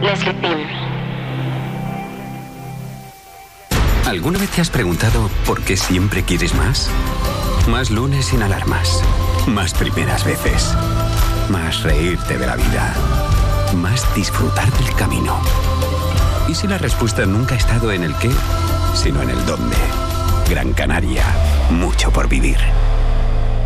Leslie Pim. ¿Alguna vez te has preguntado por qué siempre quieres más? Más lunes sin alarmas. Más primeras veces. Más reírte de la vida. Más disfrutar del camino. ¿Y si la respuesta nunca ha estado en el qué, sino en el dónde? Gran Canaria. Mucho por vivir.